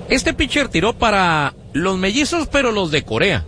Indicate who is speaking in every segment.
Speaker 1: Este pitcher tiró para los mellizos, pero los de Corea.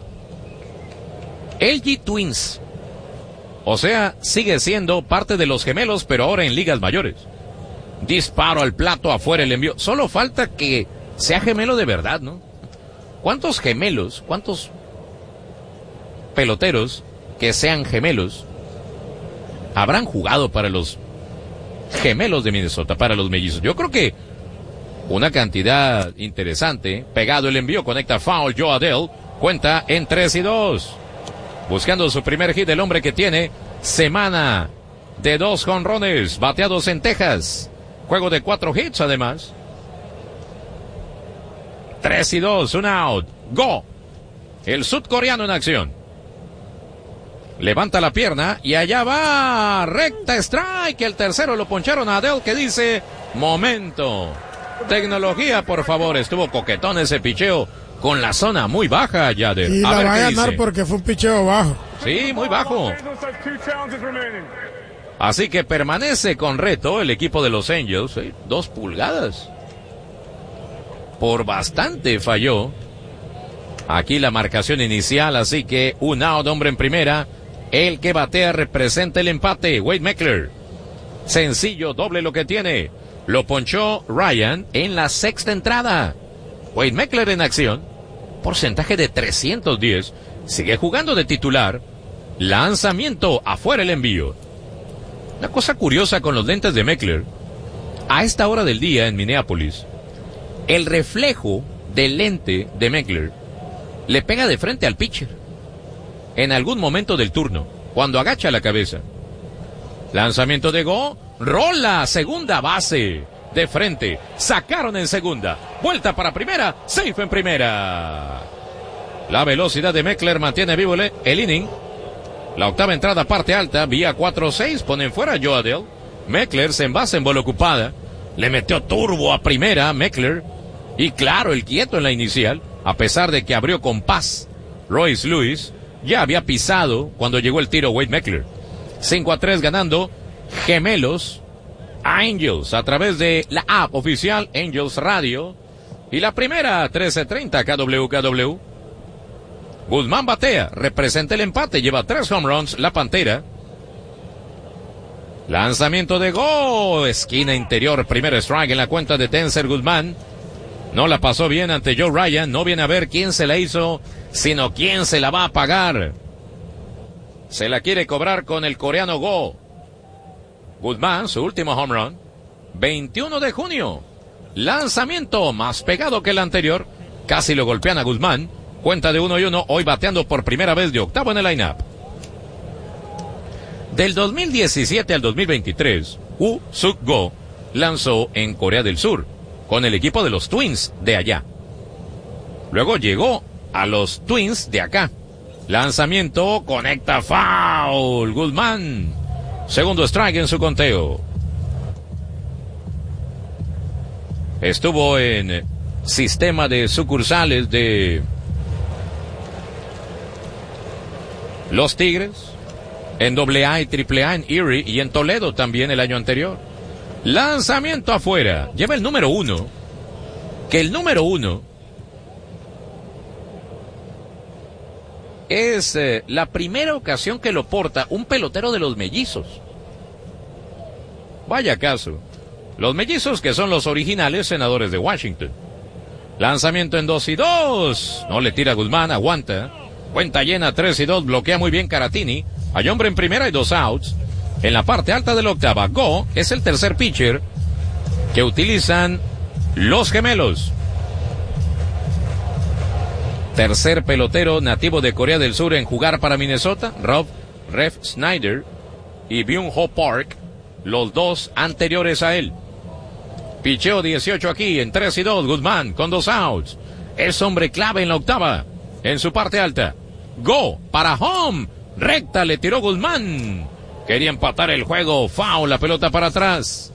Speaker 1: LG Twins. O sea, sigue siendo parte de los gemelos, pero ahora en ligas mayores. Disparo al plato, afuera el envío. Solo falta que sea gemelo de verdad, ¿no? ¿Cuántos gemelos, cuántos peloteros que sean gemelos habrán jugado para los gemelos de Minnesota, para los mellizos? Yo creo que una cantidad interesante. Pegado el envío, conecta foul, Joe Adell. Cuenta en 3-2. Buscando su primer hit, el hombre que tiene semana de 2 jonrones bateados en Texas. Juego de 4 hits además. 3-2, un out. Go. El sudcoreano en acción. Levanta la pierna y allá va. Recta strike. El tercero lo poncharon a Adell, que dice: momento. Tecnología, por favor. Estuvo coquetón ese picheo con la zona muy baja, Yader.
Speaker 2: Y la va a ganar porque fue un picheo bajo.
Speaker 1: Sí, muy bajo. Así que permanece con reto el equipo de los Angels. 2 pulgadas. Por bastante falló. Aquí la marcación inicial, así que un out, hombre en primera. El que batea representa el empate. Wade Meckler. Sencillo, doble lo que tiene. Lo ponchó Ryan en la 6ª entrada. Wade Meckler en acción. Porcentaje de 310. Sigue jugando de titular. Lanzamiento, afuera el envío. Una cosa curiosa con los lentes de Meckler. A esta hora del día en Minneapolis, el reflejo del lente de Meckler le pega de frente al pitcher. En algún momento del turno, cuando agacha la cabeza. Lanzamiento de go. Rola, segunda base. De frente, sacaron en segunda. Vuelta para primera, safe en primera. La velocidad de Meckler mantiene vivo el inning. La 8ª entrada, parte alta, vía 4-6, ponen fuera a Joe Adell. Meckler se envasa en bola ocupada. Le metió turbo a primera, Meckler. Y claro, el quieto en la inicial, a pesar de que abrió con paz. Royce Lewis ya había pisado cuando llegó el tiro Wade Meckler. 5-3 ganando gemelos Angels a través de la app oficial Angels Radio. Y la primera, 13:30 KWKW. Guzmán batea, representa el empate, lleva 3 home runs, la Pantera. Lanzamiento de go, esquina interior, primer strike en la cuenta de Denzer Guzmán. No la pasó bien ante Joe Ryan, no viene a ver quién se la hizo, sino quién se la va a pagar. Se la quiere cobrar con el coreano Go. Guzmán, su último home run, 21 de junio. Lanzamiento más pegado que el anterior, casi lo golpean a Guzmán. Cuenta de 1-1, hoy bateando por primera vez de octavo en el line-up. Del 2017 al 2023, Woo Suk-go lanzó en Corea del Sur, con el equipo de los Twins de allá. Luego llegó a los Twins de acá. Lanzamiento, conecta foul, Guzmán. Segundo strike en su conteo. Estuvo en sistema de sucursales de los Tigres, en AA y AAA en Erie y en Toledo también el año anterior. Lanzamiento afuera. Lleva el número 1. Que el número 1 es la primera ocasión que lo porta un pelotero de los mellizos. Vaya caso. Los mellizos, que son los originales senadores de Washington. Lanzamiento en 2-2. No le tira Guzmán, aguanta. Cuenta llena, 3-2. Bloquea muy bien Caratini. Hay hombre en primera y 2 outs. En la parte alta de la octava, Go es el tercer pitcher que utilizan los gemelos. Tercer pelotero nativo de Corea del Sur en jugar para Minnesota, Rob Ref Snyder y Byung-ho Park, los dos anteriores a él. Picheo 18 aquí en 3-2, Guzmán con 2 outs. Es hombre clave en la octava, en su parte alta. Go para home, recta le tiró Guzmán. Quería empatar el juego, foul, la pelota para atrás.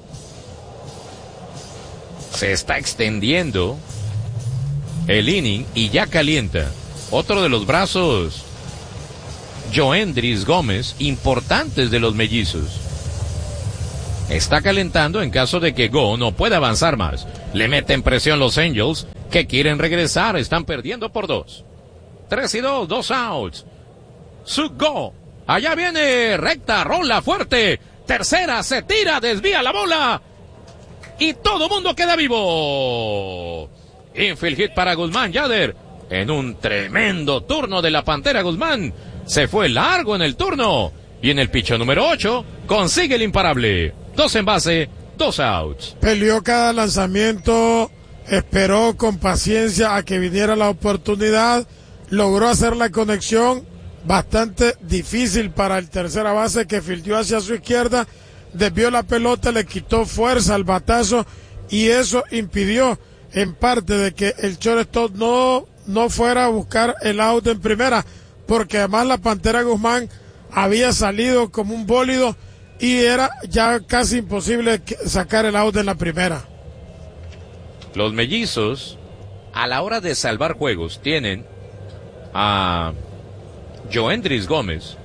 Speaker 1: Se está extendiendo el inning y ya calienta. Otro de los brazos, Joendris Gómez, importantes de los mellizos. está calentando en caso de que Go no pueda avanzar más. Le meten presión los Angels, que quieren regresar, están perdiendo por 2. 3-2, 2 outs. Go, allá viene, recta, rola fuerte, tercera, se tira, desvía la bola, y todo mundo queda vivo. Infield hit para Guzmán. Yader, en un tremendo turno de la Pantera Guzmán, se fue largo en el turno, y en el picho número 8, consigue el imparable. 2 en base, 2 outs.
Speaker 2: Peleó cada lanzamiento, esperó con paciencia a que viniera la oportunidad, logró hacer la conexión, bastante difícil para el tercera base que fildeó hacia su izquierda, desvió la pelota, le quitó fuerza al batazo, y eso impidió en parte de que el shortstop no fuera a buscar el out en primera, porque además la Pantera Guzmán había salido como un bólido y era ya casi imposible sacar el out en la primera.
Speaker 1: Los Mellizos, a la hora de salvar juegos, tienen a Joendris Gómez,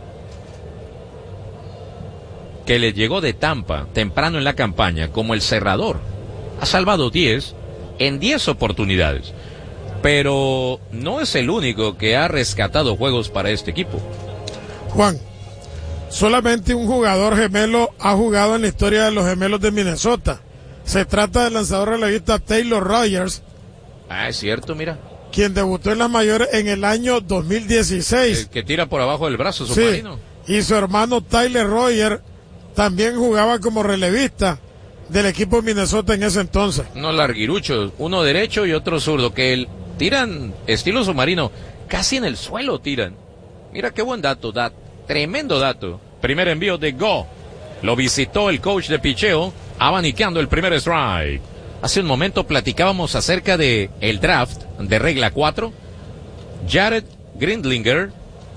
Speaker 1: que le llegó de Tampa temprano en la campaña como el cerrador. Ha salvado 10 en 10 oportunidades, pero no es el único que ha rescatado juegos para este equipo.
Speaker 2: Juan, solamente un jugador gemelo ha jugado en la historia de los Gemelos de Minnesota. Se trata del lanzador relevista Taylor Rogers.
Speaker 1: Ah, es cierto, mira.
Speaker 2: Quien debutó en las mayores en el año 2016.
Speaker 1: El que tira por abajo del brazo submarino.
Speaker 2: Sí, y su hermano Tyler Rogers también jugaba como relevista del equipo de Minnesota en ese entonces.
Speaker 1: Unos larguiruchos, uno derecho y otro zurdo, que tiran estilo submarino, casi en el suelo tiran. Mira qué buen dato, tremendo dato. Primer envío de Go. Lo visitó el coach de picheo, abanicando el primer strike. Hace un momento platicábamos acerca de el draft de regla 4. Jared Grindlinger,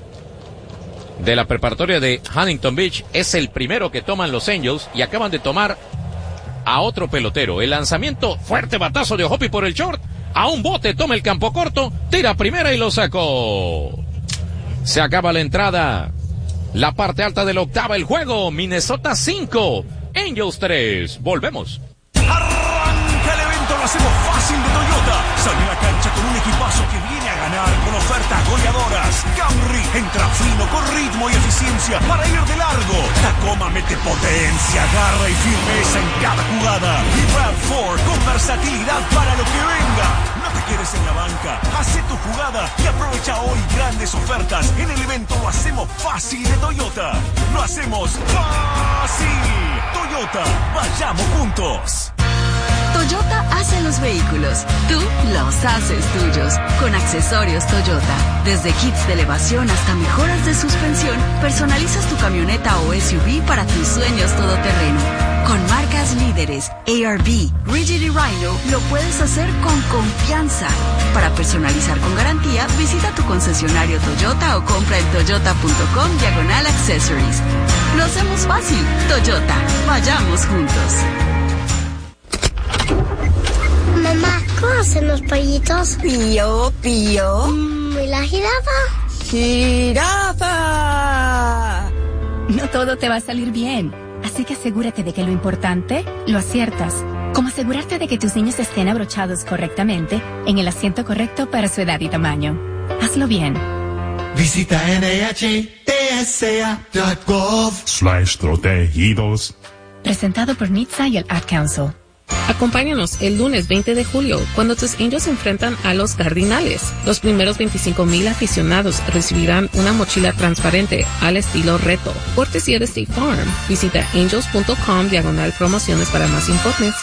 Speaker 1: de la preparatoria de Huntington Beach, es el primero que toman los Angels, y acaban de tomar a otro pelotero. El lanzamiento, fuerte batazo de Hoppy por el short, a un bote, toma el campo corto, tira primera y lo sacó. Se acaba la entrada, la parte alta de la octava, el juego. Minnesota 5, Angels 3. Volvemos.
Speaker 3: Arranca el evento, lo hacemos fácil de Toyota. Sale a la cancha con un equipazo que viene a ganar con ofertas goleadoras. Camry entra fino con ritmo y eficiencia para ir de largo. Tacoma mete potencia, garra y firmeza en cada jugada. Y RAV4 con versatilidad para lo que venga. No te quedes en la banca, hace tu jugada y aprovecha hoy grandes ofertas. En el evento lo hacemos fácil de Toyota. Lo hacemos fácil. Toyota, vayamos juntos.
Speaker 4: Toyota hace los vehículos, tú los haces tuyos. Con accesorios Toyota, desde kits de elevación hasta mejoras de suspensión, personalizas tu camioneta o SUV para tus sueños todoterreno. Con marcas líderes, ARB, Rigid y Rhino, lo puedes hacer con confianza. Para personalizar con garantía, visita tu concesionario Toyota o compra en toyota.com/accessories. Lo hacemos fácil. Toyota, vayamos juntos.
Speaker 5: Mamá, ¿cómo hacen los pollitos?
Speaker 6: Pío, pío.
Speaker 5: ¿Y la jirafa?
Speaker 6: ¡Jirafa!
Speaker 7: No todo te va a salir bien, así que asegúrate de que lo importante lo aciertas. Como asegurarte de que tus niños estén abrochados correctamente en el asiento correcto para su edad y tamaño. Hazlo bien.
Speaker 8: Visita NHTSA.gov/protegidos.
Speaker 7: Presentado por NHTSA y el Ad Council.
Speaker 9: Acompáñanos el lunes 20 de julio cuando tus Angels se enfrentan a los Cardinales. Los primeros 25,000 aficionados recibirán una mochila transparente al estilo reto. Cortesía de State Farm. Visita angels.com/promociones para más informes.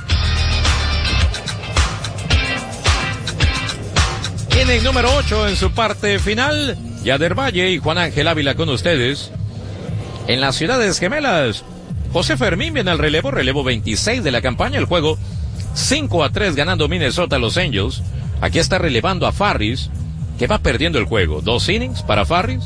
Speaker 1: Inning número 8 en su parte final. Yader Valle y Juan Ángel Ávila con ustedes. En las Ciudades Gemelas, José Fermín viene al relevo 26 de la campaña. El juego 5-3 ganando Minnesota a los Angels. Aquí está relevando a Farris, que va perdiendo el juego. 2 innings para Farris.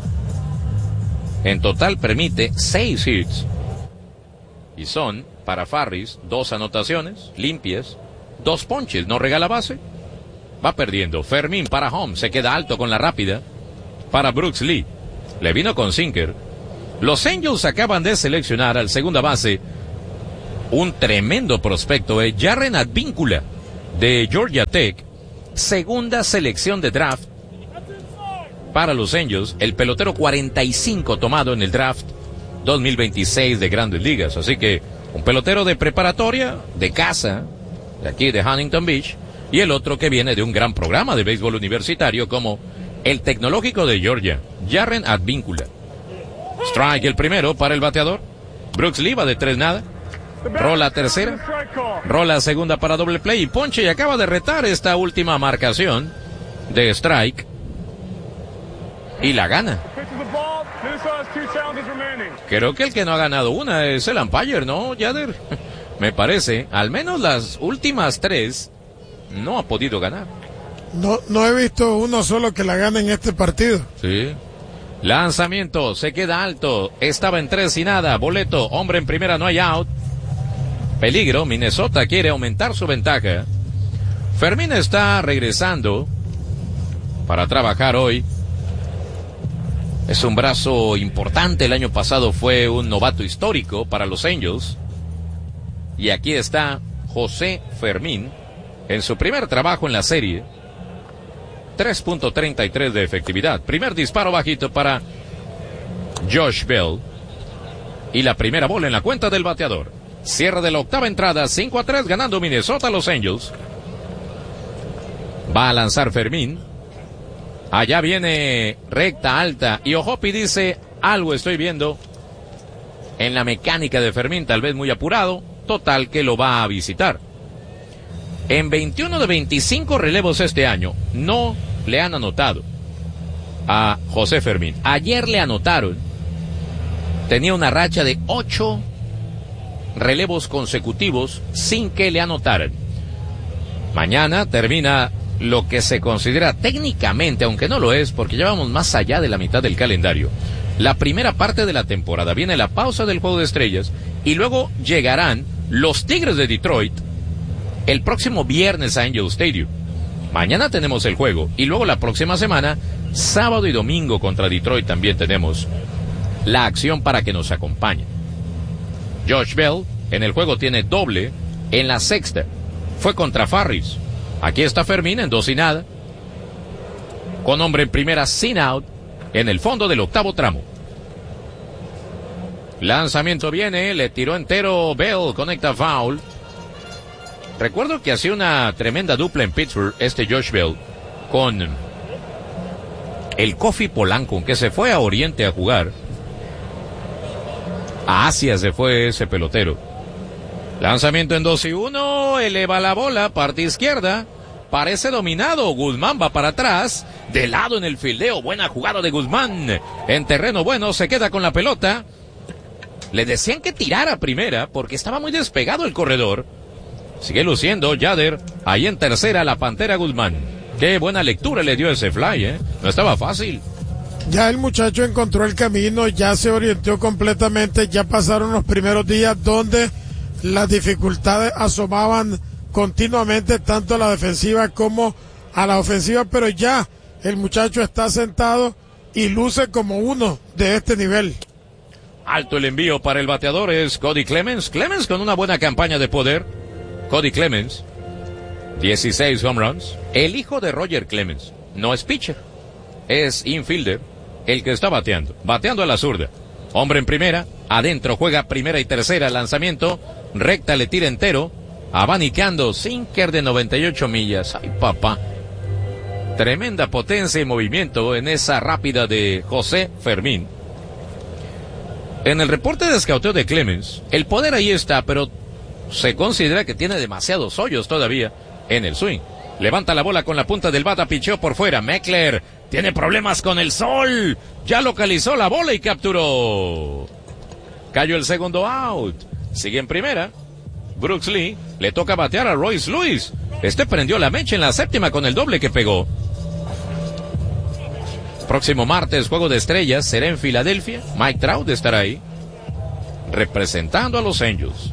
Speaker 1: En total permite 6 hits. Y son, para Farris, 2 anotaciones limpias, 2 ponches, no regala base. Va perdiendo. Fermín para home, se queda alto con la rápida. Para Brooks Lee. Le vino con sinker. Los Angels acaban de seleccionar al segunda base, un tremendo prospecto, Jarren Advíncula, de Georgia Tech, segunda selección de draft para los Angels, el pelotero 45 tomado en el draft 2026 de Grandes Ligas. Así que un pelotero de preparatoria, de casa, de aquí de Huntington Beach, y el otro que viene de un gran programa de béisbol universitario como el Tecnológico de Georgia, Jarren Advíncula. Strike el primero para el bateador. Brooks Lee va de 3-0. Rola tercera, rola segunda para doble play y ponche, y acaba de retar esta última marcación de strike y la gana. Creo que el que no ha ganado una es el umpire, ¿no, Yader? Me parece, al menos las últimas 3 no ha podido ganar.
Speaker 2: No he visto uno solo que la gane en este partido.
Speaker 1: Sí. Lanzamiento, se queda alto, estaba en 3-0, boleto, hombre en primera, no hay out. Peligro, Minnesota quiere aumentar su ventaja. Fermín está regresando para trabajar hoy. Es un brazo importante, el año pasado fue un novato histórico para los Angels. Y aquí está José Fermín en su primer trabajo en la serie. 3.33 de efectividad. Primer disparo bajito para Josh Bell. Y la primera bola en la cuenta del bateador. Cierre de la octava entrada, 5-3, ganando Minnesota los Angels. Va a lanzar Fermín. Allá viene recta alta. Y Ojopi dice, algo estoy viendo en la mecánica de Fermín, tal vez muy apurado. Total que lo va a visitar. En 21 de 25 relevos este año, no le han anotado a José Fermín. Ayer le anotaron. Tenía una racha de 8 relevos consecutivos sin que le anotaran. Mañana termina lo que se considera técnicamente, aunque no lo es, porque llevamos más allá de la mitad del calendario, la primera parte de la temporada. Viene la pausa del Juego de Estrellas y luego llegarán los Tigres de Detroit el próximo viernes a Angel Stadium. Mañana tenemos el juego y luego la próxima semana, sábado y domingo contra Detroit, también tenemos la acción para que nos acompañen. Josh Bell en el juego tiene doble en la sexta. Fue contra Farris. Aquí está Fermín en 2-0. Con hombre en primera sin out en el fondo del octavo tramo. Lanzamiento viene, le tiró entero Bell, conecta foul. Recuerdo que hacía una tremenda dupla en Pittsburgh Josh Bell con el Kofi Polanco, que se fue a Oriente a jugar. A Asia se fue ese pelotero. Lanzamiento en 2-1, eleva la bola, parte izquierda, parece dominado, Guzmán va para atrás, de lado en el fildeo, buena jugada de Guzmán, en terreno bueno, se queda con la pelota. Le decían que tirara primera porque estaba muy despegado el corredor. Sigue luciendo Yader, ahí en tercera la Pantera Guzmán. Qué buena lectura le dio ese fly, no estaba fácil.
Speaker 2: Ya el muchacho encontró el camino, ya se orientó completamente, ya pasaron los primeros días donde las dificultades asomaban continuamente tanto a la defensiva como a la ofensiva, pero ya el muchacho está sentado y luce como uno de este nivel.
Speaker 1: Alto el envío para el bateador, es Cody Clemens. Clemens con una buena campaña de poder. Cody Clemens, 16 home runs. El hijo de Roger Clemens no es pitcher, es infielder, el que está bateando a la zurda. Hombre en primera, adentro juega primera y tercera, lanzamiento, recta le tira entero, abanicando, sinker de 98 millas. Ay, papá. Tremenda potencia y movimiento en esa rápida de José Fermín. En el reporte de escauteo de Clemens, el poder ahí está, pero se considera que tiene demasiados hoyos todavía en el swing. Levanta la bola con la punta del bata, picheó por fuera. Meckler tiene problemas con el sol. Ya localizó la bola y capturó. Cayó el segundo out. Sigue en primera. Brooks Lee le toca batear a Royce Lewis. Este prendió la mecha en la séptima con el doble que pegó. Próximo martes, Juego de Estrellas será en Filadelfia. Mike Trout estará ahí representando a los Angels.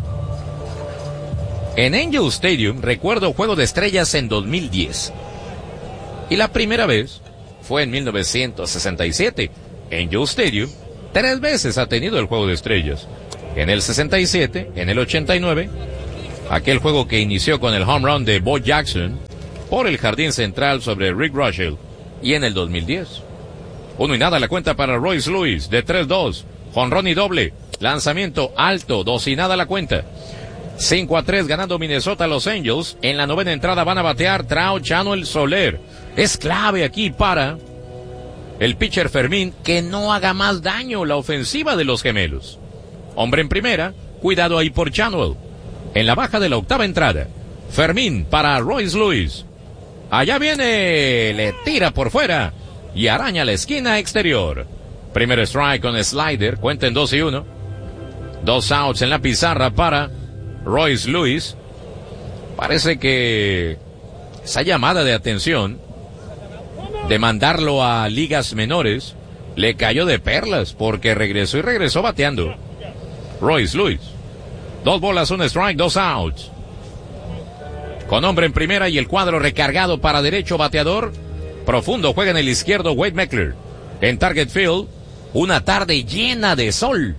Speaker 1: En Angel Stadium, recuerdo Juego de Estrellas en 2010. Y la primera vez fue en 1967. Angel Stadium 3 veces ha tenido el juego de estrellas. En el 67, en el 89, aquel juego que inició con el home run de Bo Jackson por el jardín central sobre Rick Russell, y en el 2010. 1-0 la cuenta para Royce Lewis de 3-2, jonrón y doble, lanzamiento alto, 2-0 la cuenta. 5-3 ganando Minnesota a los Angels. En la 9ª entrada van a batear Trout, Chanuel, Soler. Es clave aquí para el pitcher Fermín que no haga más daño la ofensiva de los gemelos. Hombre en primera, cuidado ahí por Chanuel. En la baja de la 8ª entrada, Fermín para Royce Lewis. Allá viene, le tira por fuera y araña la esquina exterior. Primer strike con slider, cuenta en 2-1. 2 outs en la pizarra para Royce Lewis. Parece que esa llamada de atención de mandarlo a ligas menores le cayó de perlas porque regresó bateando. Royce Lewis. 2 bolas, 1 strike, 2 outs. Con hombre en primera y el cuadro recargado para derecho bateador. Profundo juega en el izquierdo Wade Meckler. En Target Field, una tarde llena de sol.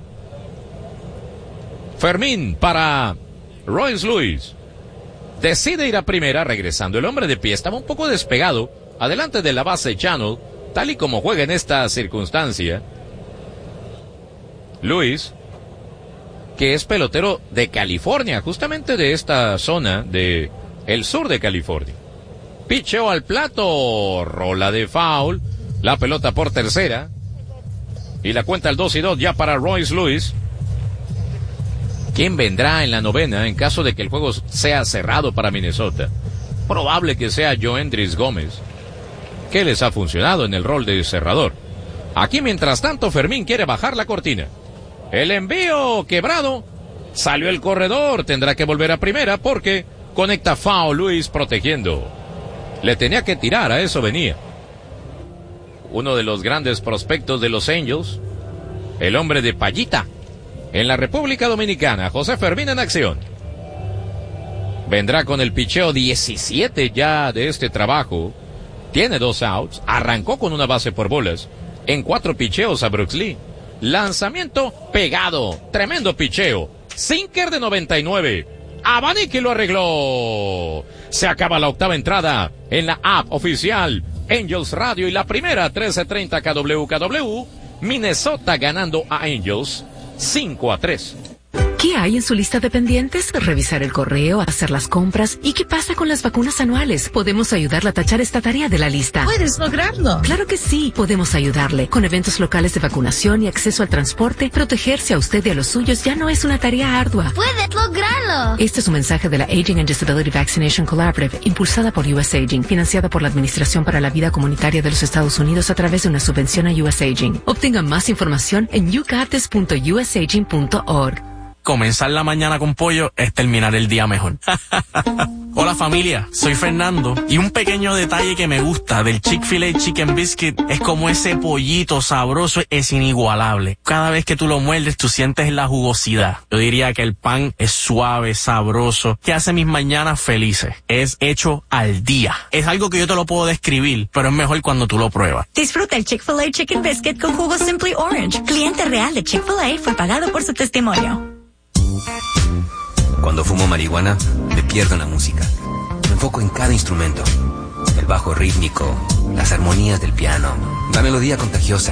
Speaker 1: Fermín para Royce Lewis. Decide ir a primera regresando. El hombre de pie estaba un poco despegado adelante de la base Channel, tal y como juega en esta circunstancia. Lewis, que es pelotero de California, justamente de esta zona de el sur de California. Picheo al plato, rola de foul, la pelota por tercera, y la cuenta al 2-2 ya para Royce Lewis. ¿Quién vendrá en la 9ª en caso de que el juego sea cerrado para Minnesota? Probable que sea Yoendris Gómez, que les ha funcionado en el rol de cerrador. Aquí, mientras tanto, Fermín quiere bajar la cortina. El envío quebrado, salió el corredor, tendrá que volver a primera porque conecta foul. Lewis protegiendo. Le tenía que tirar, a eso venía. Uno de los grandes prospectos de los Angels, el hombre de Payita, en la República Dominicana, José Fermín en acción. Vendrá con el picheo 17 ya de este trabajo. Tiene 2 outs, arrancó con una base por bolas, en 4 picheos a Brooks Lee. Lanzamiento pegado, tremendo picheo, sinker de 99. Abanique lo arregló. Se acaba la 8ª entrada en la app oficial Angels Radio y la primera 1330 KWKW. Minnesota ganando a Angels 5-3.
Speaker 10: ¿Qué hay en su lista de pendientes? Revisar el correo, hacer las compras. ¿Y qué pasa con las vacunas anuales? Podemos ayudarle a tachar esta tarea de la lista.
Speaker 6: ¿Puedes lograrlo?
Speaker 10: Claro que sí, podemos ayudarle. Con eventos locales de vacunación y acceso al transporte, protegerse a usted y a los suyos ya no es una tarea ardua.
Speaker 5: ¡Puedes lograrlo!
Speaker 10: Este es un mensaje de la Aging and Disability Vaccination Collaborative, impulsada por US Aging, financiada por la Administración para la Vida Comunitaria de los Estados Unidos a través de una subvención a US Aging. Obtenga más información en yougotis.usaging.org.
Speaker 11: Comenzar la mañana con pollo es terminar el día mejor. Hola familia, soy Fernando y un pequeño detalle que me gusta del Chick-fil-A Chicken Biscuit es como ese pollito sabroso es inigualable. Cada vez que tú lo muerdes tú sientes la jugosidad. Yo diría que el pan es suave, sabroso, que hace mis mañanas felices. Es hecho al día. Es algo que yo te lo puedo describir, pero es mejor cuando tú lo pruebas.
Speaker 12: Disfruta el Chick-fil-A Chicken Biscuit con jugo Simply Orange. Cliente real de Chick-fil-A fue pagado por su testimonio.
Speaker 13: Cuando fumo marihuana, me pierdo en la música. Me enfoco en cada instrumento. El bajo rítmico, las armonías del piano, la melodía contagiosa.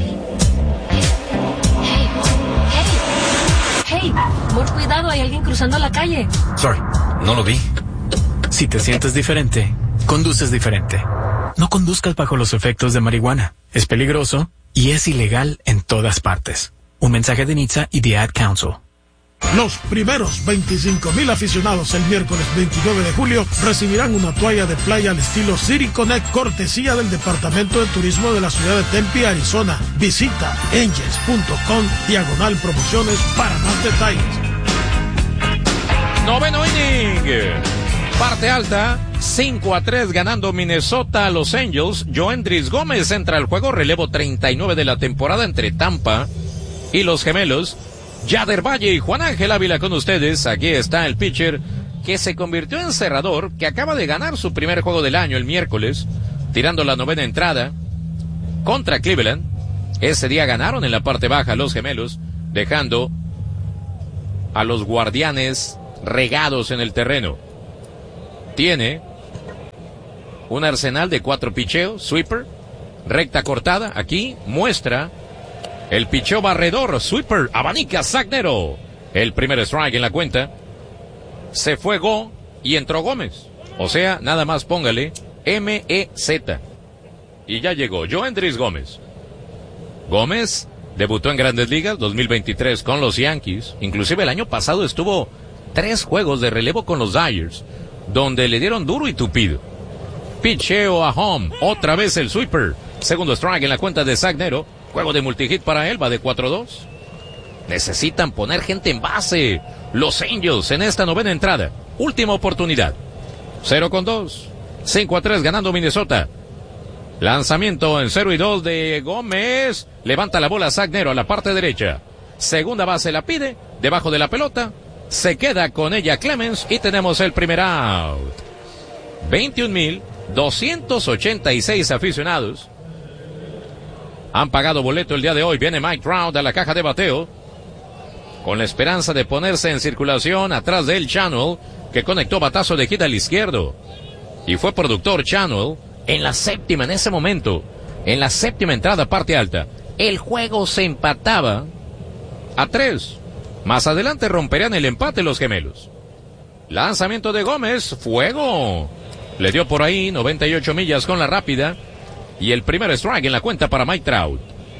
Speaker 14: Hey, por cuidado, hay alguien cruzando la calle.
Speaker 13: Sorry, no lo vi.
Speaker 15: Si te sientes diferente, conduces diferente. No conduzcas bajo los efectos de marihuana. Es peligroso y es ilegal en todas partes. Un mensaje de NHTSA y The Ad Council.
Speaker 2: Los primeros 25,000 aficionados el miércoles 29 de julio recibirán una toalla de playa al estilo City Connect, cortesía del Departamento de Turismo de la ciudad de Tempe, Arizona. Visita angels.com/promociones para más detalles.
Speaker 1: 9º inning. Parte alta, 5-3 ganando Minnesota a los Angels. Yoendris Gómez entra al juego, relevo 39 de la temporada entre Tampa y los Gemelos. Yader Valle y Juan Ángel Ávila con ustedes. Aquí está el pitcher que se convirtió en cerrador, que acaba de ganar su primer juego del año el miércoles, tirando la 9ª entrada contra Cleveland. Ese día ganaron en la parte baja los Gemelos, dejando a los Guardianes regados en el terreno. Tiene un arsenal de 4 picheos, sweeper, recta cortada. Aquí muestra el picheo barredor, sweeper, abanica Zach Neto. El primer strike en la cuenta. Se fue Go y entró Gómez. O sea, nada más póngale M-E-Z. Y ya llegó Joendrys Gómez. Gómez debutó en Grandes Ligas 2023 con los Yankees. Inclusive el año pasado estuvo 3 juegos de relevo con los Dodgers, donde le dieron duro y tupido. Picheo a home, otra vez el sweeper. Segundo strike en la cuenta de Zach Neto. Juego de multihit para él, va de 4-2. Necesitan poner gente en base los Angels en esta novena entrada. Última oportunidad. 0-2. 5-3 ganando Minnesota. Lanzamiento en 0-2 de Gómez. Levanta la bola Zach Neto a la parte derecha. Segunda base la pide. Debajo de la pelota. Se queda con ella Clemens y tenemos el primer out. 21,286 aficionados han pagado boleto el día de hoy. Viene Mike Trout a la caja de bateo, con la esperanza de ponerse en circulación atrás del Channel, que conectó batazo de hit al izquierdo. Y fue productor Channel en la séptima, en ese momento, en la séptima entrada, parte alta. El juego se empataba a 3. Más adelante romperían el empate los Gemelos. Lanzamiento de Gómez, fuego. Le dio por ahí 98 millas con la rápida. Y el primer strike en la cuenta para Mike Trout.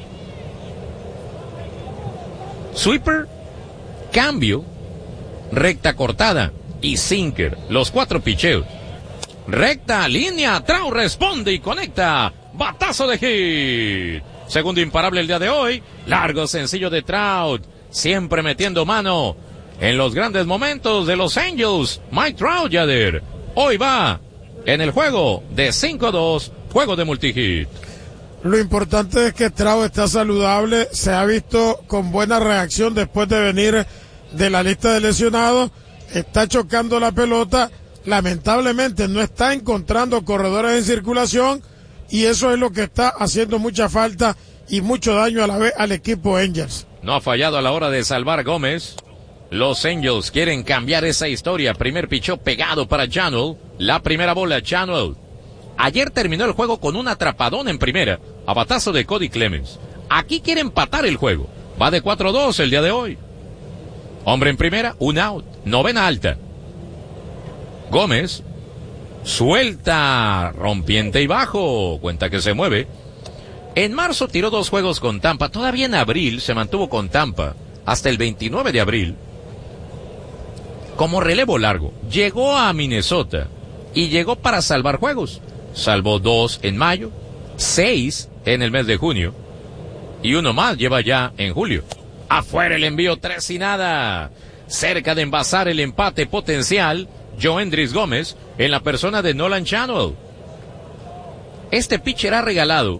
Speaker 1: Sweeper, cambio, recta cortada y sinker. Los 4 picheos. Recta, línea, Trout responde y conecta. Batazo de hit. Segundo imparable el día de hoy. Largo sencillo de Trout. Siempre metiendo mano en los grandes momentos de los Angels. Mike Trout, Yader. Hoy va en el juego de 5-2. Juego de multihit.
Speaker 2: Lo importante es que Trout está saludable, se ha visto con buena reacción después de venir de la lista de lesionados, está chocando la pelota, lamentablemente no está encontrando corredores en circulación y eso es lo que está haciendo mucha falta y mucho daño a la vez al equipo Angels.
Speaker 1: No ha fallado a la hora de salvar Gómez. Los Angels quieren cambiar esa historia. Primer pichó pegado para Channel. La primera bola, Channel. Ayer terminó el juego con un atrapadón en primera, a batazo de Cody Clemens. Aquí quiere empatar el juego. Va de 4-2 el día de hoy. Hombre en primera, un out. Novena alta. Gómez suelta, rompiente y bajo. Cuenta que se mueve. En marzo tiró 2 juegos con Tampa. Todavía en abril se mantuvo con Tampa hasta el 29 de abril. Como relevo largo. Llegó a Minnesota y llegó para salvar juegos. Salvó 2 en mayo, 6 en el mes de junio y 1 más lleva ya en julio. Afuera el envío, 3 y nada. Cerca de envasar el empate potencial, Joendrys Gómez en la persona de Nolan Channel. Este pitcher ha regalado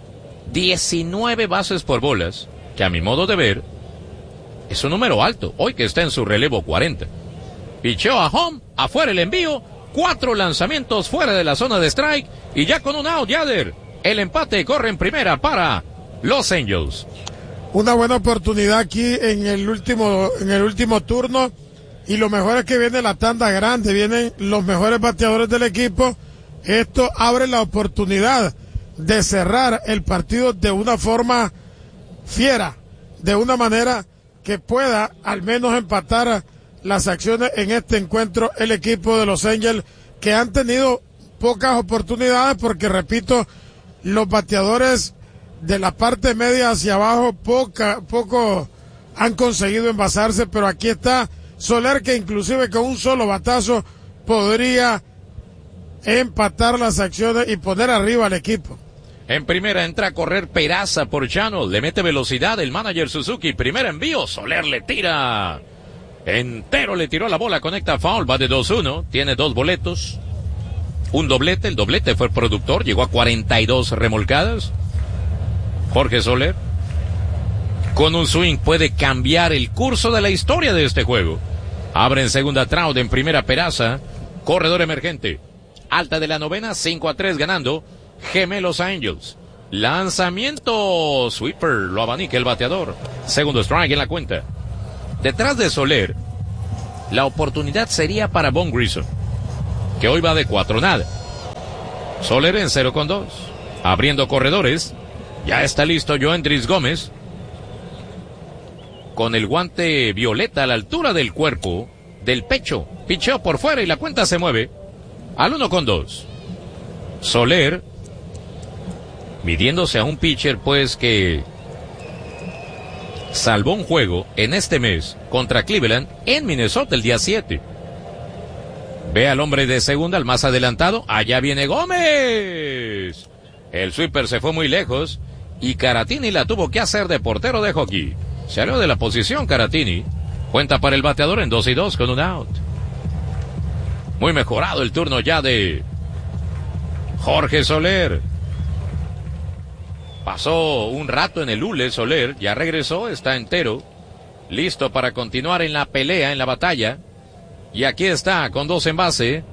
Speaker 1: 19 bases por bolas, que a mi modo de ver es un número alto, hoy que está en su relevo 40. Picheo a home, afuera el envío, 4 lanzamientos fuera de la zona de strike y ya con un out, Yader. El empate corre en primera para los Angels.
Speaker 2: Una buena oportunidad aquí en el último turno y lo mejor es que viene la tanda grande, vienen los mejores bateadores del equipo. Esto abre la oportunidad de cerrar el partido de una forma fiera, de una manera que pueda al menos empatar las acciones en este encuentro el equipo de los Angels, que han tenido pocas oportunidades porque, repito, los bateadores de la parte media hacia abajo poco han conseguido envasarse, pero aquí está Soler, que inclusive con un solo batazo podría empatar las acciones y poner arriba al equipo.
Speaker 1: En primera entra a correr Peraza por Channel, le mete velocidad el manager Suzuki, primer envío, Soler le tira. Entero le tiró la bola, conecta foul, va de 2-1, tiene 2 boletos, un doblete, el doblete fue productor, llegó a 42 remolcadas. Jorge Soler, con un swing puede cambiar el curso de la historia de este juego. Abre en segunda Trout, en primera Peraza, corredor emergente. Alta de la novena, 5-3 ganando Gemelos Angels. Lanzamiento sweeper, lo abanica el bateador. Segundo strike en la cuenta. Detrás de Soler, la oportunidad sería para Vaughn Grissom, que hoy va de 4-0. Soler en 0-2. Abriendo corredores. Ya está listo Yoendris Gómez. Con el guante violeta a la altura del cuerpo, del pecho. Picheo por fuera y la cuenta se mueve al 1-2. Soler, midiéndose a un pitcher pues que salvó un juego en este mes contra Cleveland en Minnesota el día 7. Ve al hombre de segunda, al más adelantado. Allá viene Gómez. El sweeper se fue muy lejos y Caratini la tuvo que hacer de portero de hockey. Se salió de la posición Caratini. Cuenta para el bateador en 2-2 con un out. Muy mejorado el turno ya de Jorge Soler. Pasó un rato en el hule Soler, ya regresó, está entero, listo para continuar en la pelea, en la batalla. Y aquí está, con 2 en base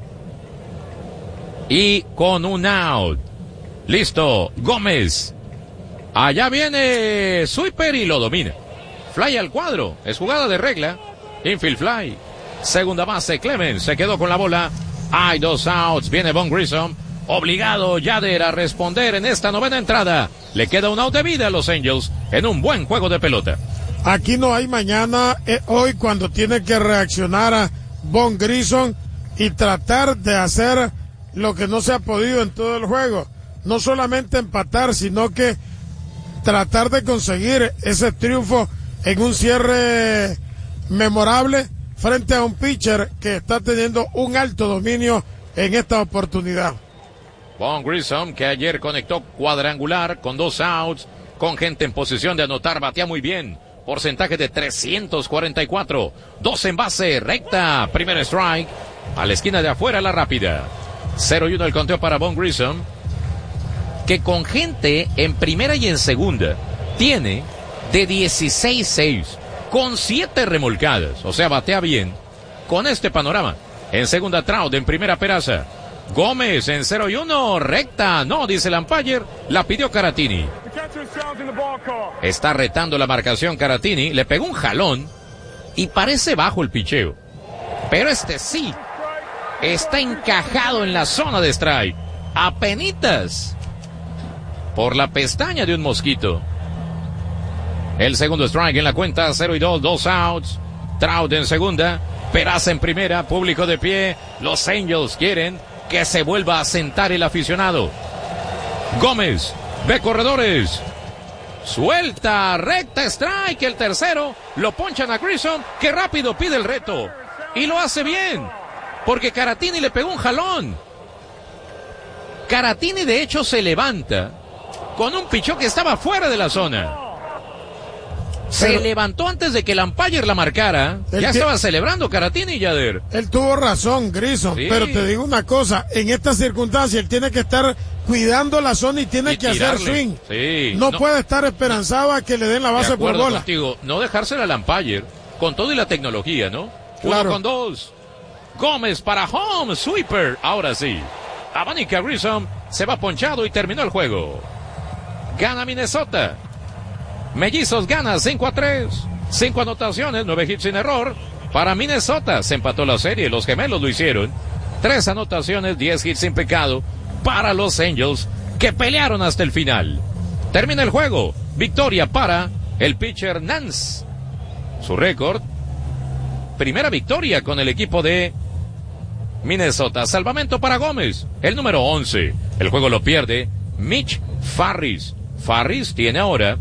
Speaker 1: y con un out. Listo, Gómez. Allá viene sweeper y lo domina. Fly al cuadro, es jugada de regla. Infield fly. Segunda base, Clemens se quedó con la bola. Hay 2 outs, viene Vaughn Grissom. Obligado Yader a responder en esta 9ª entrada. Le queda un out de vida a los Angels en un buen juego de pelota.
Speaker 2: Aquí no hay mañana, hoy cuando tiene que reaccionar a Vaughn Grissom y tratar de hacer lo que no se ha podido en todo el juego. No solamente empatar, sino que tratar de conseguir ese triunfo en un cierre memorable frente a un pitcher que está teniendo un alto dominio en esta oportunidad.
Speaker 1: Vaughn Grissom, que ayer conectó cuadrangular con 2 outs, con gente en posición de anotar, batea muy bien. Porcentaje de 344. 2 en base, recta, primer strike. A la esquina de afuera, la rápida. 0-1 el conteo para Vaughn Grissom, que con gente en primera y en segunda tiene de 16-6, con 7 remolcadas. O sea, batea bien con este panorama. En segunda, Trout, en primera, Peraza. Gómez en 0-1, recta, no, dice el umpire, la pidió Caratini. Está retando la marcación Caratini, le pegó un jalón y parece bajo el picheo. Pero este sí, está encajado en la zona de strike, apenitas, por la pestaña de un mosquito. El segundo strike en la cuenta, 0-2, 2 outs, Trout en segunda, Peraza en primera, público de pie, los Angels quieren que se vuelva a sentar el aficionado. Gómez, ve corredores, suelta, recta, strike, el tercero, lo ponchan a Grissom, que rápido pide el reto, y lo hace bien, porque Caratini le pegó un jalón. Caratini de hecho se levanta con un pichón que estaba fuera de la zona. Se levantó antes de que el umpire la marcara. Ya estaba celebrando Caratini, Yader.
Speaker 2: Él tuvo razón, Grissom, sí. Pero te digo una cosa, en estas circunstancias él tiene que estar cuidando la zona y tiene que hacer swing.
Speaker 1: Sí.
Speaker 2: No puede estar esperanzado a que le den la base por bola.
Speaker 1: Contigo. No dejársela al umpire, con todo y la tecnología, ¿no?
Speaker 2: Claro.
Speaker 1: 1-2. Gómez para home, sweeper. Ahora sí. Abanica Grissom, se va ponchado y terminó el juego. Gana Minnesota. Mellizos gana 5-3. 5 anotaciones, 9 hits sin error. Para Minnesota se empató la serie, los gemelos lo hicieron. 3 anotaciones, 10 hits sin pecado para los Angels, que pelearon hasta el final. Termina el juego. Victoria para el pitcher Nance. Su récord, primera victoria con el equipo de Minnesota. Salvamento para Gómez, el número 11. El juego lo pierde Mitch Farris. Farris tiene ahora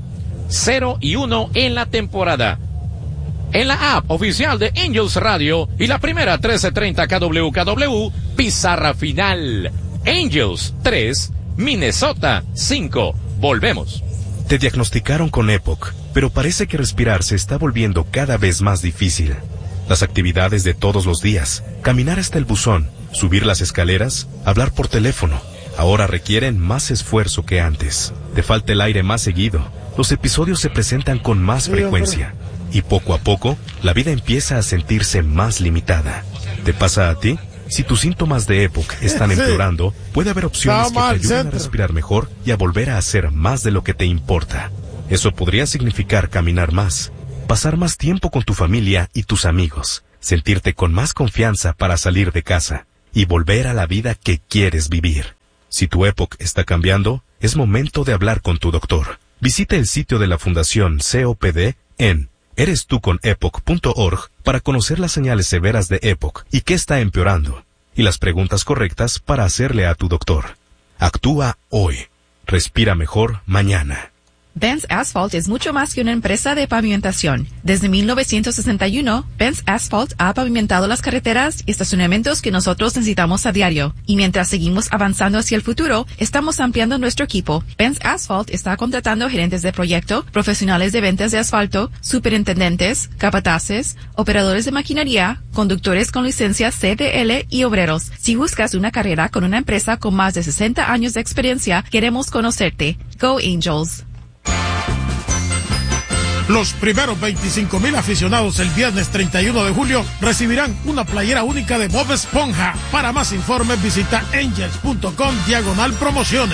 Speaker 1: 0-1 en la temporada. En la app oficial de Angels Radio y la primera 1330 KWKW, pizarra final. Angels 3, Minnesota 5. Volvemos.
Speaker 16: Te diagnosticaron con EPOC, pero parece que respirar se está volviendo cada vez más difícil. Las actividades de todos los días, caminar hasta el buzón, subir las escaleras, hablar por teléfono, ahora requieren más esfuerzo que antes. Te falta el aire más seguido. Los episodios se presentan con más frecuencia. Y poco a poco, la vida empieza a sentirse más limitada. ¿Te pasa a ti? Si tus síntomas de EPOC están empeorando, puede haber opciones que te ayuden a respirar mejor y a volver a hacer más de lo que te importa. Eso podría significar caminar más, pasar más tiempo con tu familia y tus amigos, sentirte con más confianza para salir de casa y volver a la vida que quieres vivir. Si tu EPOC está cambiando, es momento de hablar con tu doctor. Visita el sitio de la Fundación COPD en erestuconepoc.org para conocer las señales severas de EPOC y qué está empeorando, y las preguntas correctas para hacerle a tu doctor. Actúa hoy. Respira mejor mañana.
Speaker 17: Benz Asphalt es mucho más que una empresa de pavimentación. Desde 1961, Benz Asphalt ha pavimentado las carreteras y estacionamientos que nosotros necesitamos a diario. Y mientras seguimos avanzando hacia el futuro, estamos ampliando nuestro equipo. Benz Asphalt está contratando gerentes de proyecto, profesionales de ventas de asfalto, superintendentes, capataces, operadores de maquinaria, conductores con licencia CDL y obreros. Si buscas una carrera con una empresa con más de 60 años de experiencia, queremos conocerte. Go Angels.
Speaker 2: Los primeros 25,000 aficionados el viernes 31 de julio recibirán una playera única de Bob Esponja. Para más informes visita angels.com/promociones.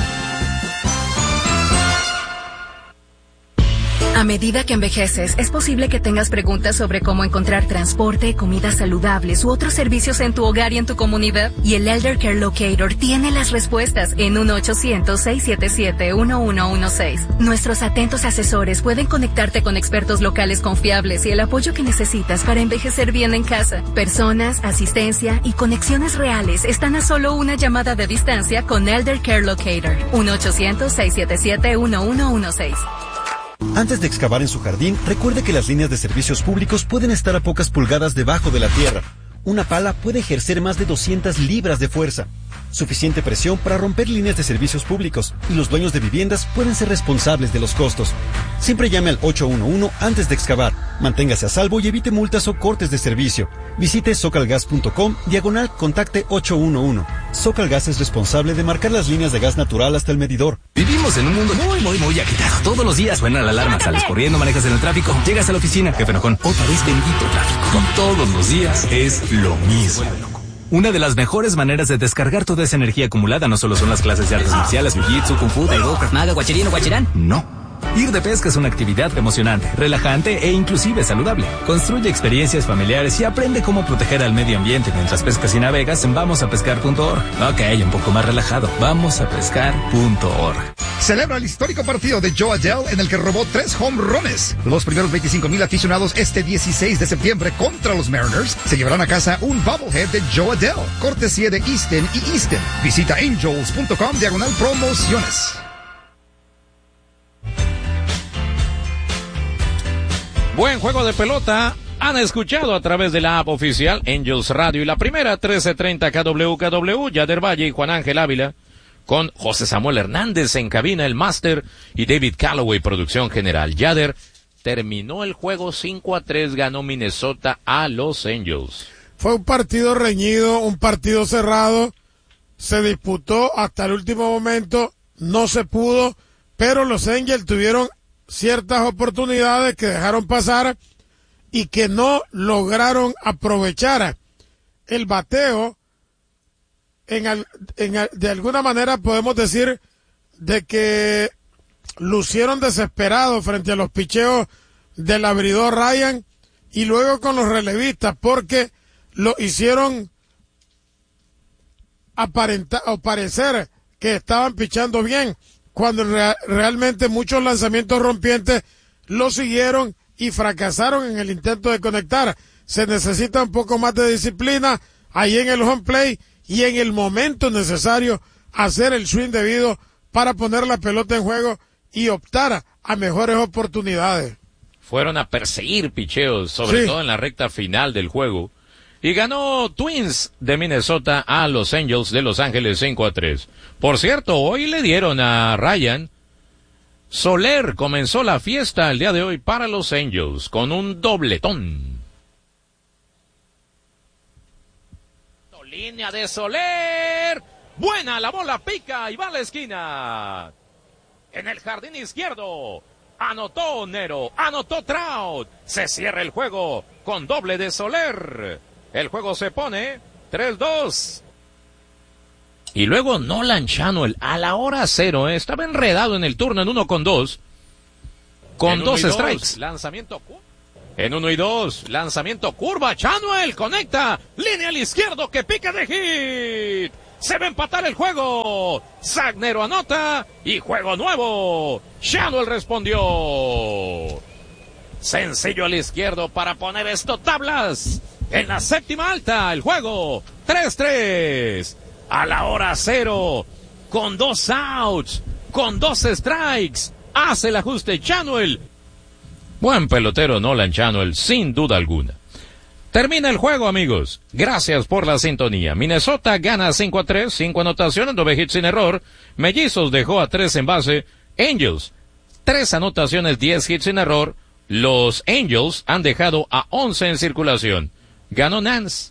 Speaker 18: A medida que envejeces, es posible que tengas preguntas sobre cómo encontrar transporte, comidas saludables u otros servicios en tu hogar y en tu comunidad. Y el Elder Care Locator tiene las respuestas en 1-800-677-1116. Nuestros atentos asesores pueden conectarte con expertos locales confiables y el apoyo que necesitas para envejecer bien en casa. Personas, asistencia y conexiones reales están a solo una llamada de distancia con Elder Care Locator. 1-800-677-1116.
Speaker 19: Antes de excavar en su jardín, recuerde que las líneas de servicios públicos pueden estar a pocas pulgadas debajo de la tierra. Una pala puede ejercer más de 200 libras de fuerza. Suficiente presión para romper líneas de servicios públicos, y los dueños de viviendas pueden ser responsables de los costos. Siempre llame al 811 antes de excavar. Manténgase a salvo y evite multas o cortes de servicio. Visite socalgas.com/contacte 811. Socalgas es responsable de marcar las líneas de gas natural hasta el medidor.
Speaker 13: Vivimos en un mundo muy agitado. Todos los días suena la alarma, sales corriendo, manejas en el tráfico, llegas a la oficina, jefe enojón, otra vez bendito tráfico. Todos los días es lo mismo. Una de las mejores maneras de descargar toda esa energía acumulada no solo son las clases de artes marciales, jiu-jitsu, kung fu, taekwondo, krav maga, guachirino, guachirán. No. Ir de pesca es una actividad emocionante, relajante e inclusive saludable. Construye experiencias familiares y aprende cómo proteger al medio ambiente mientras pescas y navegas en vamosapescar.org. Ok, un poco más relajado. Vamosapescar.org.
Speaker 20: Celebra el histórico partido de Joe Adell en el que robó 3 home runs. Los primeros 25,000 aficionados este 16 de septiembre contra los Mariners se llevarán a casa un bobblehead de Joe Adell, cortesía de Easton y Easton. Visita angels.com/promociones.
Speaker 1: Buen juego de pelota. Han escuchado a través de la app oficial Angels Radio y la primera 1330 KWKW, Yader Valle y Juan Ángel Ávila, con José Samuel Hernández en cabina, el máster, y David Calloway, producción general. Yader, terminó el juego 5-3, ganó Minnesota a los Angels.
Speaker 2: Fue un partido reñido, un partido cerrado, se disputó hasta el último momento, no se pudo, pero los Angels tuvieron ciertas oportunidades que dejaron pasar y que no lograron aprovechar. El bateo, de alguna manera podemos decir de que lucieron desesperados frente a los picheos del abridor Ryan y luego con los relevistas, porque lo hicieron parecer que estaban pichando bien, cuando realmente muchos lanzamientos rompientes lo siguieron y fracasaron en el intento de conectar. Se necesita un poco más de disciplina ahí en el home play y en el momento necesario hacer el swing debido para poner la pelota en juego y optar a mejores oportunidades.
Speaker 1: Fueron a perseguir picheos, sobre todo en la recta final del juego. Y ganó Twins de Minnesota a los Angels de Los Ángeles 5-3. Por cierto, hoy le dieron a Ryan. Soler comenzó la fiesta el día de hoy para los Angels con un dobletón. Línea de Soler. Buena, la bola pica y va a la esquina. En el jardín izquierdo. Anotó Nero, anotó Trout. Se cierra el juego con doble de Soler. El juego se pone 3-2. Y luego Nolan Chanuel a la hora 0, estaba enredado en el turno en 1-2. Con 2 strikes. Lanzamiento en 1-2. Lanzamiento curva. Chanuel conecta. Línea al izquierdo que pica de hit. Se va a empatar el juego. Sagnero anota y juego nuevo. Chanuel respondió. Sencillo al izquierdo para poner esto tablas. En la séptima alta el juego. 3-3. A la hora 0. Con 2 outs. Con 2 strikes. Hace el ajuste Chanuel. Buen pelotero Nolan Chanuel, sin duda alguna. Termina el juego, amigos. Gracias por la sintonía. Minnesota gana 5-3, 5 anotaciones, 9 hits sin error. Mellizos dejó a 3 en base. Angels, 3 anotaciones, 10 hits sin error. Los Angels han dejado a 11 en circulación. Ganó Nance.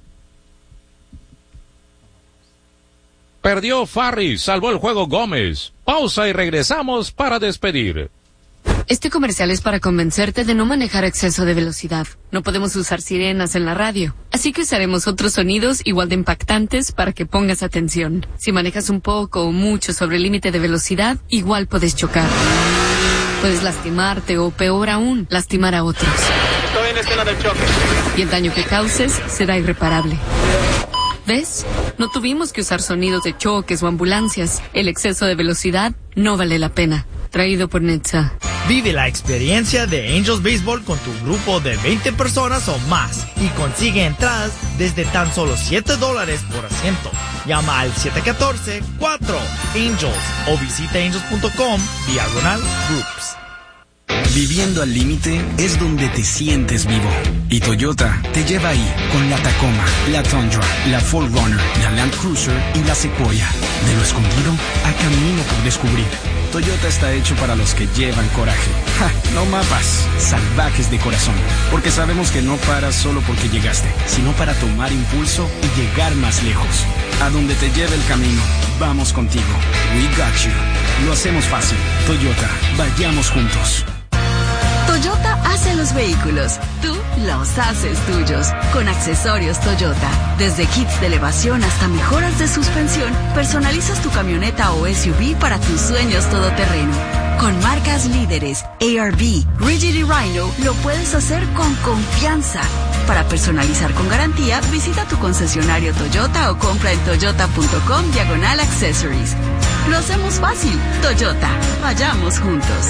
Speaker 1: Perdió Farris, salvó el juego Gómez. Pausa y regresamos para despedir.
Speaker 21: Este comercial es para convencerte de no manejar a exceso de velocidad. No podemos usar sirenas en la radio, así que usaremos otros sonidos igual de impactantes para que pongas atención. Si manejas un poco o mucho sobre el límite de velocidad, igual puedes chocar. Puedes lastimarte o, peor aún, lastimar a otros.
Speaker 22: Estoy en escena del choque.
Speaker 21: Y el daño que causes será irreparable. ¿Ves? No tuvimos que usar sonidos de choques o ambulancias. El exceso de velocidad no vale la pena. Traído por Netza.
Speaker 23: Vive la experiencia de Angels Baseball con tu grupo de 20 personas o más y consigue entradas desde tan solo $7 por asiento. Llama al 714-4-ANGELS o visita angels.com/groups.
Speaker 24: Viviendo al límite es donde te sientes vivo. Y Toyota te lleva ahí con la Tacoma, la Tundra, la 4Runner, la Land Cruiser y la Sequoia. De lo escondido a camino por descubrir. Toyota está hecho para los que llevan coraje. ¡Ja! No mapas, salvajes de corazón. Porque sabemos que no paras solo porque llegaste, sino para tomar impulso y llegar más lejos. A donde te lleve el camino, vamos contigo. We got you. Lo hacemos fácil. Toyota, vayamos juntos.
Speaker 4: Toyota hace los vehículos, tú los haces tuyos. Con accesorios Toyota, desde kits de elevación hasta mejoras de suspensión, personalizas tu camioneta o SUV para tus sueños todoterreno. Con marcas líderes, ARB, Rigid y Rhino, lo puedes hacer con confianza. Para personalizar con garantía, visita tu concesionario Toyota o compra en toyota.com/accessories. Lo hacemos fácil. Toyota, vayamos juntos.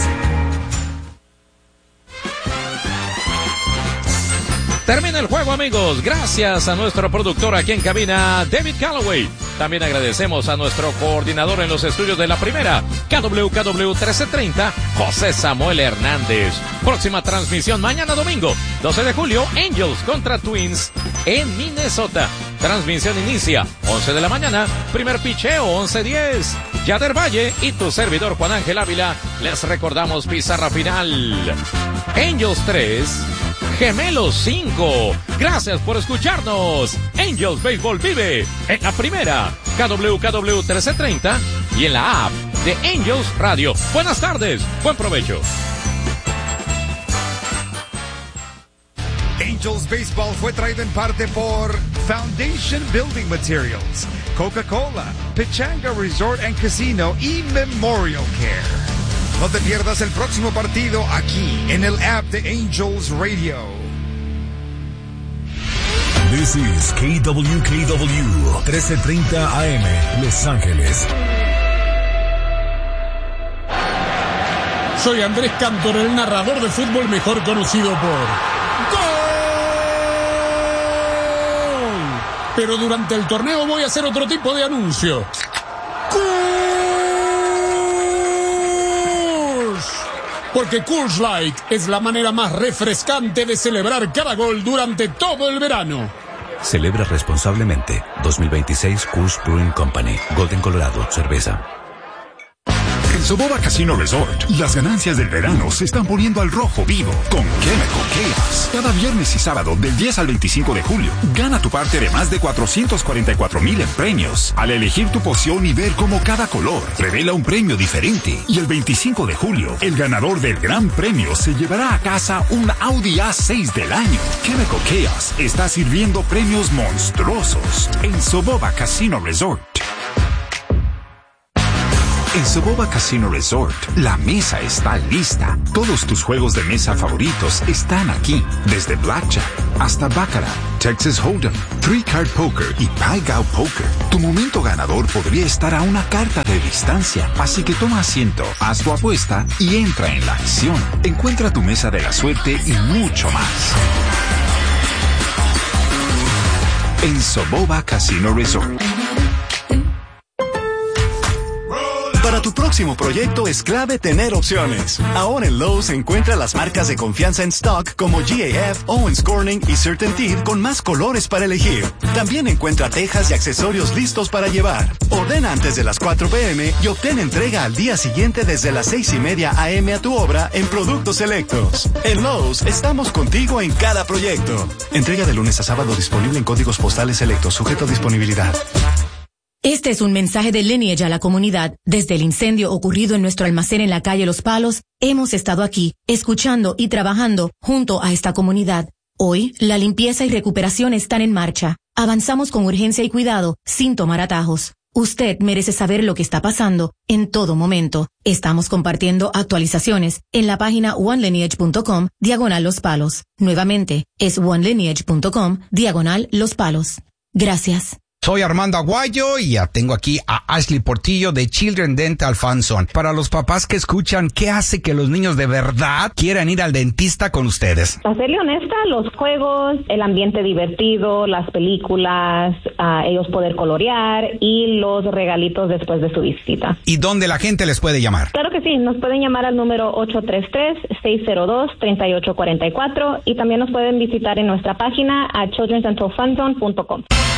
Speaker 1: Termina el juego, amigos. Gracias a nuestro productor aquí en cabina, David Calloway. También agradecemos a nuestro coordinador en los estudios de la primera, KWKW 1330, José Samuel Hernández. Próxima transmisión mañana domingo, 12 de julio, Angels contra Twins en Minnesota. Transmisión inicia 11 de la mañana, primer picheo 11:10. Yader Valle y tu servidor Juan Ángel Ávila les recordamos pizarra final. Angels 3, Gemelos 5. Gracias por escucharnos. Angels Baseball vive en la primera, KWKW 1330 y en la app de Angels Radio. Buenas tardes, buen provecho.
Speaker 20: Angels Baseball fue traído en parte por Foundation Building Materials, Coca-Cola, Pechanga Resort and Casino y Memorial Care. No te pierdas el próximo partido aquí en el app de Angels Radio.
Speaker 3: This is KWKW 1330 AM, Los Ángeles.
Speaker 25: Soy Andrés Cantor, el narrador de fútbol mejor conocido por ¡Gol! Pero durante el torneo voy a hacer otro tipo de anuncio. Porque Coors Light es la manera más refrescante de celebrar cada gol durante todo el verano.
Speaker 26: Celebra responsablemente. 2026 Coors Brewing Company. Golden, Colorado. Cerveza.
Speaker 5: En Soboba Casino Resort, las ganancias del verano se están poniendo al rojo vivo con Chemical Chaos. Cada viernes y sábado del 10 al 25 de julio, gana tu parte de más de 444,000 en premios al elegir tu poción y ver cómo cada color revela un premio diferente. Y el 25 de julio, el ganador del gran premio se llevará a casa un Audi A6 del año. Chemical Chaos está sirviendo premios monstruosos en Soboba Casino Resort. En Soboba Casino Resort, la mesa está lista. Todos tus juegos de mesa favoritos están aquí. Desde Blackjack hasta Baccarat, Texas Hold'em, Three Card Poker y Pai Gow Poker. Tu momento ganador podría estar a una carta de distancia. Así que toma asiento, haz tu apuesta y entra en la acción. Encuentra tu mesa de la suerte y mucho más. En Soboba Casino Resort.
Speaker 6: Para tu próximo proyecto es clave tener opciones. Ahora en Lowe's encuentra las marcas de confianza en stock como GAF, Owens Corning y CertainTeed con más colores para elegir. También encuentra tejas y accesorios listos para llevar. Ordena antes de las 4 p.m. y obtén entrega al día siguiente desde las 6:30 a.m. a tu obra en productos selectos. En Lowe's estamos contigo en cada proyecto. Entrega de lunes a sábado disponible en códigos postales selectos, sujeto a disponibilidad.
Speaker 7: Este es un mensaje de Lineage a la comunidad. Desde el incendio ocurrido en nuestro almacén en la calle Los Palos, hemos estado aquí, escuchando y trabajando junto a esta comunidad. Hoy, la limpieza y recuperación están en marcha. Avanzamos con urgencia y cuidado, sin tomar atajos. Usted merece saber lo que está pasando en todo momento. Estamos compartiendo actualizaciones en la página onelineage.com/Los Palos. Nuevamente, es onelineage.com/Los Palos. Gracias.
Speaker 8: Soy Armando Aguayo y ya tengo aquí a Ashley Portillo de Children Dental Fanzone. Para los papás que escuchan, ¿qué hace que los niños de verdad quieran ir al dentista con ustedes?
Speaker 9: Para serle honesta, los juegos, el ambiente divertido, las películas, ellos poder colorear y los regalitos después de su visita.
Speaker 8: ¿Y dónde la gente les puede llamar?
Speaker 9: Claro que sí, nos pueden llamar al número 833-602-3844 y también nos pueden visitar en nuestra página a childrendentalfanzone.com.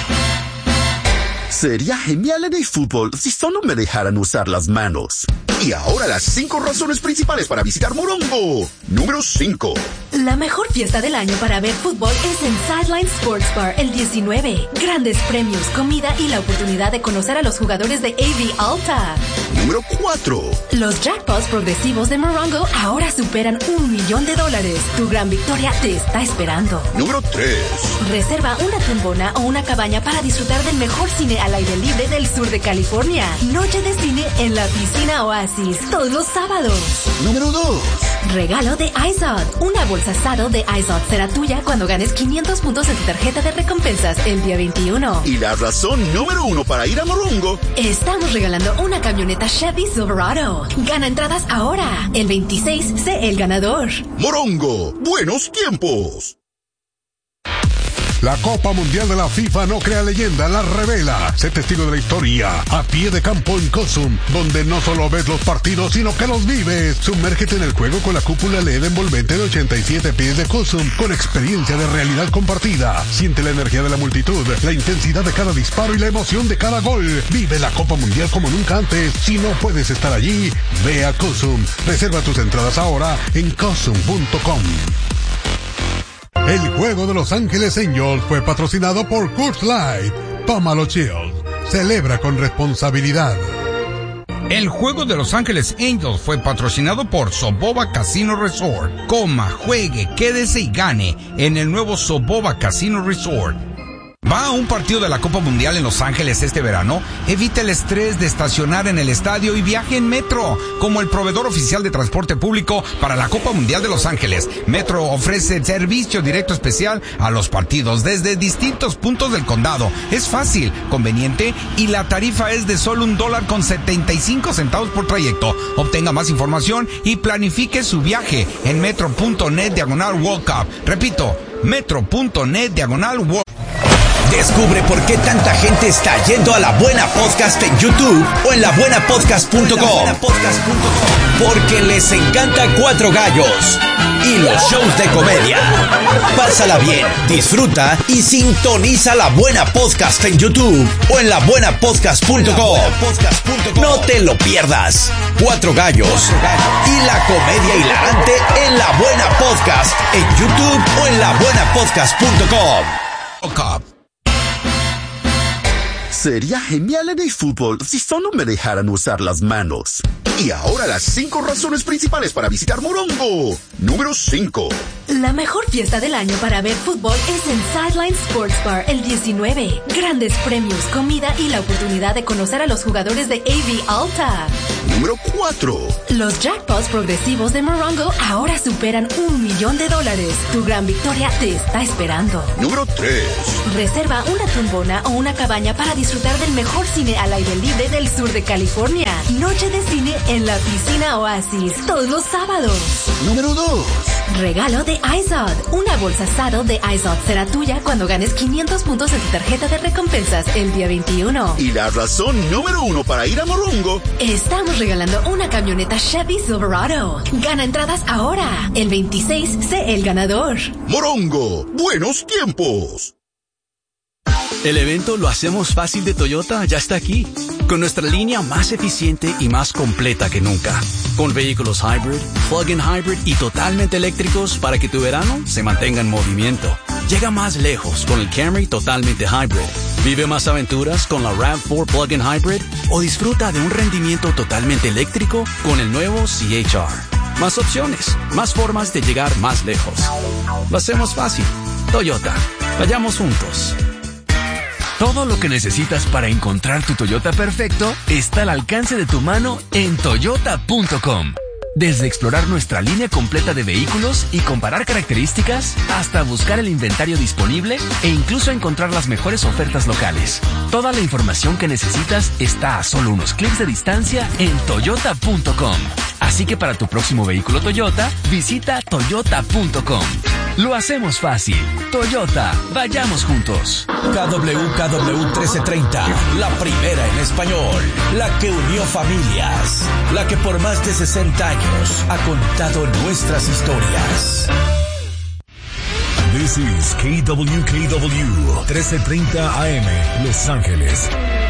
Speaker 10: Sería genial en el fútbol si solo me dejaran usar las manos. Y ahora las 5 razones principales para visitar Morongo. Número 5.
Speaker 27: La mejor fiesta del año para ver fútbol es en Sideline Sports Bar el 19. Grandes premios, comida y la oportunidad de conocer a los jugadores de AV Alta.
Speaker 10: Número 4.
Speaker 27: Los jackpots progresivos de Morongo ahora superan $1 millón. Tu gran victoria te está esperando.
Speaker 10: Número 3.
Speaker 27: Reserva una tumbona o una cabaña para disfrutar del mejor cine al aire libre del sur de California. Noche de cine en la piscina Oasis, todos los sábados.
Speaker 10: Número 2.
Speaker 27: Regalo de iZod. Una bolsa Saddle de iZod será tuya cuando ganes 500 puntos en tu tarjeta de recompensas el día 21.
Speaker 10: Y la razón número 1 para ir a Morongo.
Speaker 27: Estamos regalando una camioneta Chevy Silverado. Gana entradas ahora. El 26, sé el ganador.
Speaker 10: Morongo, buenos tiempos.
Speaker 28: La Copa Mundial de la FIFA no crea leyenda, la revela. Sé testigo de la historia a pie de campo en Cosum, donde no solo ves los partidos, sino que los vives. Sumérgete en el juego con la cúpula LED envolvente de 87 pies de Cosum, con experiencia de realidad compartida. Siente la energía de la multitud, la intensidad de cada disparo y la emoción de cada gol. Vive la Copa Mundial como nunca antes. Si no puedes estar allí, ve a Cosum. Reserva tus entradas ahora en cosum.com. El juego de Los Ángeles Angels fue patrocinado por Coors Light. Tómalo chill. Celebra con responsabilidad.
Speaker 8: El juego de Los Ángeles Angels fue patrocinado por Soboba Casino Resort. Coma, juegue, quédese y gane en el nuevo Soboba Casino Resort. ¿Va a un partido de la Copa Mundial en Los Ángeles este verano? Evite el estrés de estacionar en el estadio y viaje en Metro. Como el proveedor oficial de transporte público para la Copa Mundial de Los Ángeles, Metro ofrece servicio directo especial a los partidos desde distintos puntos del condado. Es fácil, conveniente y la tarifa es de solo $1.75 por trayecto. Obtenga más información y planifique su viaje en metro.net/World Cup. Repito, metro.net/World Cup.
Speaker 11: Descubre por qué tanta gente está yendo a La Buena Podcast en YouTube o en labuenapodcast.com. Porque les encanta Cuatro Gallos y los shows de comedia. Pásala bien, disfruta y sintoniza La Buena Podcast en YouTube o en labuenapodcast.com. No te lo pierdas. Cuatro Gallos y la comedia hilarante en La Buena Podcast en YouTube o en labuenapodcast.com.
Speaker 10: Sería genial en el fútbol si solo me dejaran usar las manos. Y ahora las 5 razones principales para visitar Morongo. Número 5.
Speaker 27: La mejor fiesta del año para ver fútbol es en Sideline Sports Bar el 19. Grandes premios, comida y la oportunidad de conocer a los jugadores de AV Alta.
Speaker 10: Número 4.
Speaker 27: Los jackpots progresivos de Morongo ahora superan $1 millón. Tu gran victoria te está esperando.
Speaker 10: Número 3.
Speaker 27: Reserva una tumbona o una cabaña para disfrutar del mejor cine al aire libre del sur de California. Noche de cine en la piscina Oasis, todos los sábados.
Speaker 10: Número 2.
Speaker 27: Regalo de iZod. Una bolsa Saddle de iZod será tuya cuando ganes 500 puntos en tu tarjeta de recompensas el día 21.
Speaker 10: Y la razón número 1 para ir a Morongo.
Speaker 27: Estamos regalando una camioneta Chevy Silverado. Gana entradas ahora. El 26, sé el ganador.
Speaker 10: Morongo, buenos tiempos.
Speaker 13: El evento Lo Hacemos Fácil de Toyota ya está aquí, con nuestra línea más eficiente y más completa que nunca, con vehículos hybrid, plug-in hybrid y totalmente eléctricos para que tu verano se mantenga en movimiento. Llega más lejos con el Camry totalmente hybrid. Vive más aventuras con la RAV4 plug-in hybrid o disfruta de un rendimiento totalmente eléctrico con el nuevo CHR. Más opciones, más formas de llegar más lejos. Lo hacemos fácil. Toyota. Vayamos juntos.
Speaker 12: Todo lo que necesitas para encontrar tu Toyota perfecto está al alcance de tu mano en toyota.com. Desde explorar nuestra línea completa de vehículos y comparar características, hasta buscar el inventario disponible e incluso encontrar las mejores ofertas locales. Toda la información que necesitas está a solo unos clics de distancia en toyota.com. Así que para tu próximo vehículo Toyota, visita toyota.com. Lo hacemos fácil. Toyota, vayamos juntos.
Speaker 14: KWKW 1330, la primera en español, la que unió familias, la que por más de 60 años ha contado nuestras historias.
Speaker 28: This is KWKW 1330 AM, Los Ángeles.